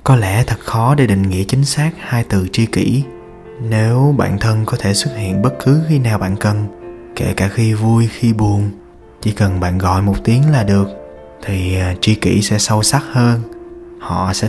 Có lẽ thật khó để định nghĩa chính xác hai từ tri kỷ. Nếu bạn thân có thể xuất hiện bất cứ khi nào bạn cần, kể cả khi vui khi buồn, chỉ cần bạn gọi một tiếng là được, thì tri kỷ sẽ sâu sắc hơn. Họ sẽ